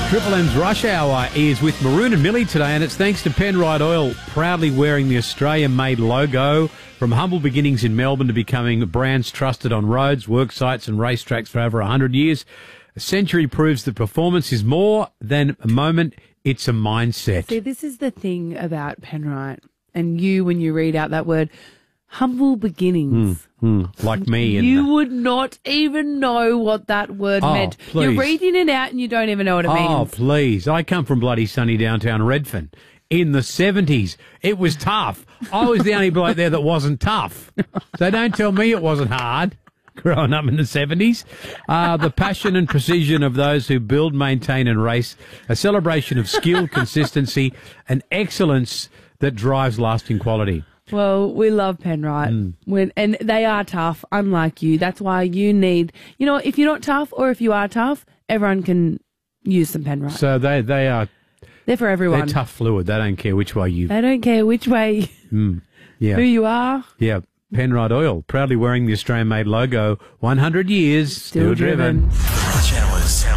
Triple M's Rush Hour is with Maroon and Millie today, and it's thanks to Penrite Oil, proudly wearing the Australian-made logo. From humble beginnings in Melbourne to becoming brands trusted on roads, work sites and racetracks for over 100 years, a century proves that performance is more than a moment, it's a mindset. See, this is the thing about Penrite, and you, when you read out that word, humble beginnings. Like me. You would not even know what that word meant. Please. You're reading it out and you don't even know what it means. Oh, please. I come from bloody sunny downtown Redfern. In the 70s, it was tough. I was the only bloke there that wasn't tough. So don't tell me it wasn't hard growing up in the 70s. The passion and precision of those who build, maintain and race, a celebration of skill, consistency and excellence that drives lasting quality. Well, we love Penrite, and they are tough, unlike you. That's why you need, if you're not tough or if you are tough, everyone can use some Penrite. So they're for everyone. They're tough fluid. They don't care which way you... They don't care which way who you are. Yeah. Penrite Oil, proudly wearing the Australian-made logo, 100 years, still driven. Rush Hours.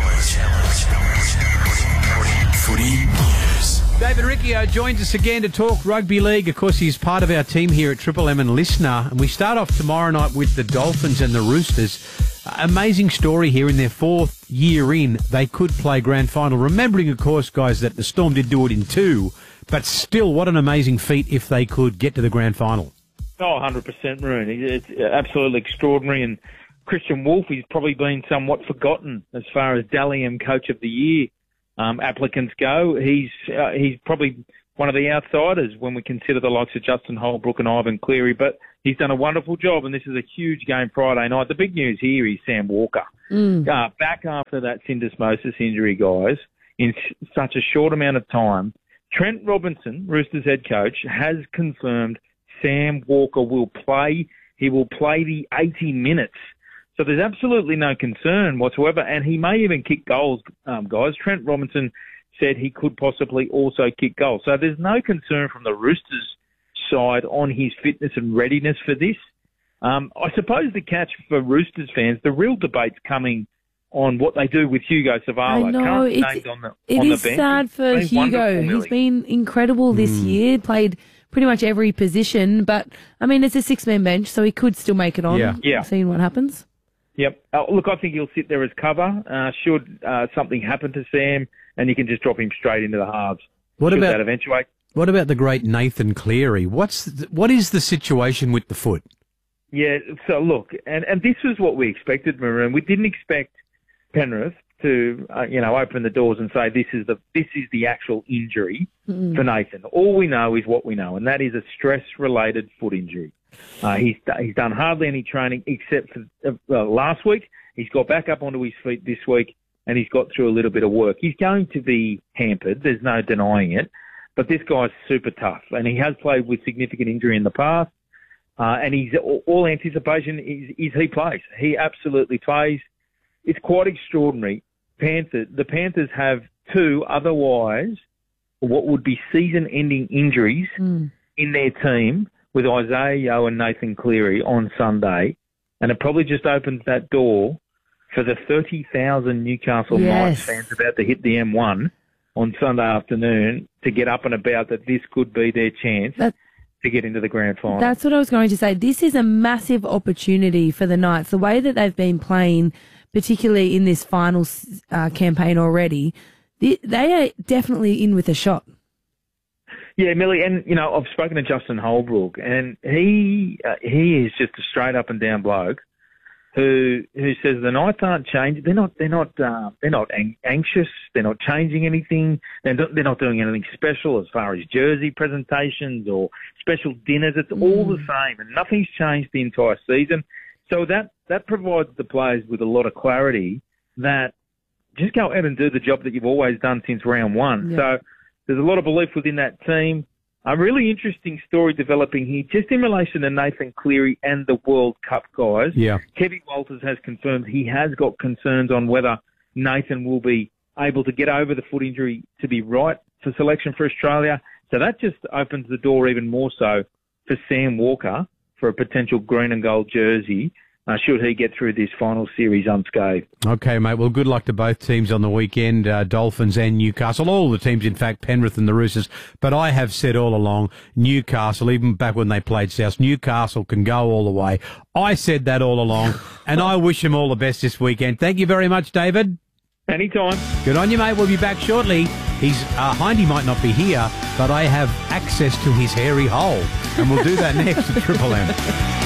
Footy News. David Riccio joins us again to talk rugby league. Of course, he's part of our team here at Triple M and Listener. And we start off tomorrow night with the Dolphins and the Roosters. Amazing story here in their fourth year in. They could play grand final. Remembering, of course, guys, that the Storm did do it in 2. But still, what an amazing feat if they could get to the grand final. Oh, 100%, Maroon. It's absolutely extraordinary. And Christian Wolf, he's probably been somewhat forgotten as far as Dally M Coach of the Year applicants go. He's probably one of the outsiders when we consider the likes of Justin Holbrook and Ivan Cleary, but he's done a wonderful job, and this is a huge game Friday night. The big news here is Sam Walker. Back after that syndesmosis injury, guys, in such a short amount of time. Trent Robinson, Roosters head coach, has confirmed Sam Walker will play. He will play the 80 minutes. So there's absolutely no concern whatsoever, and he may even kick goals, guys. Trent Robinson said he could possibly also kick goals. So there's no concern from the Roosters side on his fitness and readiness for this. I suppose the catch for Roosters fans, the real debate's coming on what they do with Hugo Savalo. I know, it is sad for Hugo. He's been incredible this year, played pretty much every position, but, I mean, it's a six-man bench, so he could still make it on. Yeah. Seeing what happens. Yep. Look, I think he'll sit there as cover. Should something happen to Sam, and you can just drop him straight into the halves. Should that eventuate? What about the great Nathan Cleary? What is the situation with the foot? Yeah, so look, and this was what we expected, Maroon. We didn't expect Penrith to open the doors and say this is the actual injury for Nathan. All we know is what we know, and that is a stress-related foot injury. He's done hardly any training except for last week. He's got back up onto his feet this week, and he's got through a little bit of work. He's going to be hampered. There's no denying it. But this guy's super tough, and he has played with significant injury in the past. And he's all anticipation is he plays. He absolutely plays. It's quite extraordinary. The Panthers have 2 otherwise what would be season-ending injuries in their team with Isaiah Yeo and Nathan Cleary on Sunday, and it probably just opens that door for the 30,000 Newcastle Knights fans about to hit the M1 on Sunday afternoon to get up and about that this could be their chance to get into the grand final. That's what I was going to say. This is a massive opportunity for the Knights. The way that they've been playing, particularly in this final campaign already, they are definitely in with a shot. Yeah, Millie, and I've spoken to Justin Holbrook, and he is just a straight up and down bloke who says the Knights aren't changing. They're not anxious. They're not changing anything. They're not doing anything special as far as jersey presentations or special dinners. It's all the same, and nothing's changed the entire season. So that provides the players with a lot of clarity that just go out and do the job that you've always done since round 1. Yeah. So there's a lot of belief within that team. A really interesting story developing here, just in relation to Nathan Cleary and the World Cup guys. Yeah. Kevin Walters has confirmed he has got concerns on whether Nathan will be able to get over the foot injury to be right for selection for Australia. So that just opens the door even more so for Sam Walker for a potential green and gold jersey should he get through this final series unscathed. Okay, mate. Well, good luck to both teams on the weekend, Dolphins and Newcastle. All the teams, in fact, Penrith and the Roosters. But I have said all along, Newcastle, even back when they played South, Newcastle can go all the way. I said that all along, and I wish them all the best this weekend. Thank you very much, David. Anytime. Good on you, mate. We'll be back shortly. Hindy might not be here, but I have access to his hairy hole. And we'll do that next at Triple M.